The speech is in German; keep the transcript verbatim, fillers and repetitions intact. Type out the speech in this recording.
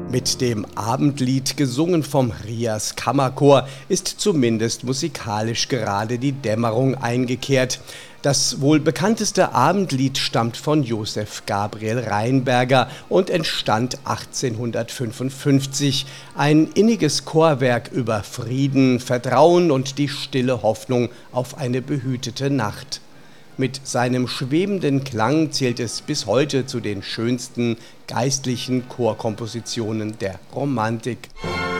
Mit dem Abendlied, gesungen vom Rias Kammerchor, ist zumindest musikalisch gerade die Dämmerung eingekehrt. Das wohl bekannteste Abendlied stammt von Josef Gabriel Rheinberger und entstand achtzehnhundertfünfundfünfzig. Ein inniges Chorwerk über Frieden, Vertrauen und die stille Hoffnung auf eine behütete Nacht. Mit seinem schwebenden Klang zählt es bis heute zu den schönsten geistlichen Chorkompositionen der Romantik.